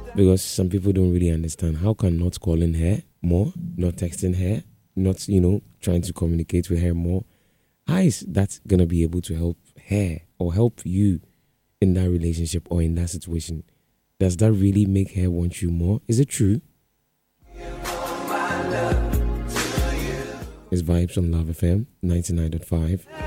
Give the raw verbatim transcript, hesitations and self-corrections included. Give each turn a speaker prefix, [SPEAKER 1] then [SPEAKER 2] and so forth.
[SPEAKER 1] Because some people don't really understand how can not calling her more, not texting her, not, you know, trying to communicate with her more. How is that going to be able to help her or help you in that relationship or in that situation? Does that really make her want you more? Is it true? It's Vibes on Love F M ninety-nine point five.